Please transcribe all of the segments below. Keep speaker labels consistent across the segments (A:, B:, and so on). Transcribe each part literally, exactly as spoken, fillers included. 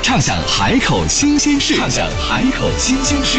A: 畅享海口新鲜事，畅享海口新鲜事。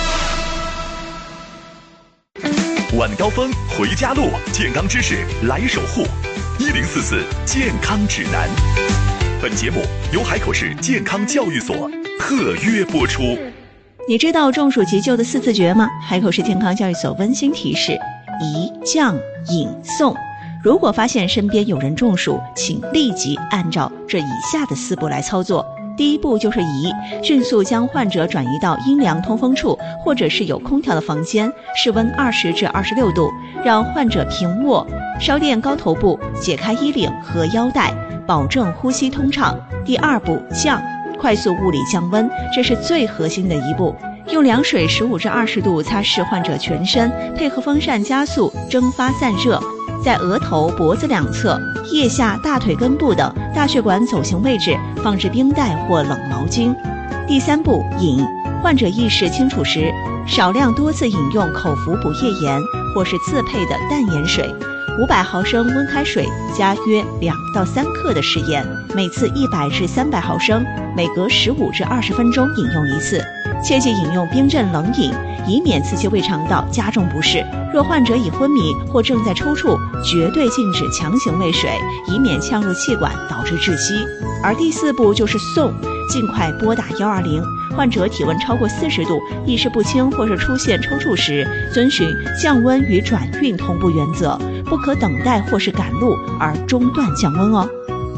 B: 晚高峰回家路，健康知识来守护。一零四四健康指南。本节目由海口市健康教育所特约播出。
C: 你知道中暑急救的四字诀吗？海口市健康教育所温馨提示：宜、降、引、送。如果发现身边有人中暑，请立即按照这以下的四步来操作。第一步就是宜，迅速将患者转移到阴凉通风处，或者是有空调的房间，室温二十至二十六度，让患者平卧，稍垫高头部，解开衣领和腰带，保证呼吸通畅。第二步降，快速物理降温，这是最核心的一步。用凉水十五至二十度擦拭患者全身，配合风扇加速蒸发散热。在额头、脖子两侧、腋下、大腿根部等大血管走行位置放置冰袋或冷毛巾。第三步饮，患者意识清楚时，少量多次饮用口服补液盐或是自配的淡盐水，五百毫升温开水加约两到三克的食盐，每次一百至三百毫升，每隔十五至二十分钟饮用一次。切忌饮用冰镇冷饮，以免刺激胃肠道加重不适。若患者已昏迷或正在抽搐，绝对禁止强行喂水，以免呛入气管导致窒息。而第四步就是送，尽快拨打一二零。患者体温超过四十度，意识不清或是出现抽搐时，遵循降温与转运同步原则，不可等待或是赶路而中断降温哦。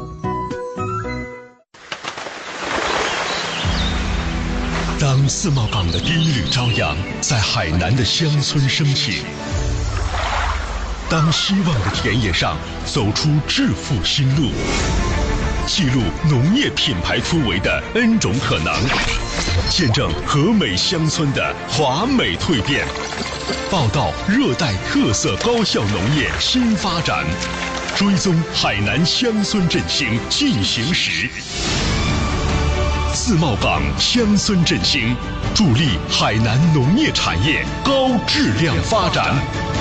D: 当自贸港的第一缕朝阳在海南的乡村升起，当希望的田野上走出致富新路，记录农业品牌突围的 N 种可能，见证和美乡村的华美蜕变，报道热带特色高效农业新发展，追踪海南乡村振兴进行时。自贸港乡村振兴，助力海南农业产业高质量发展。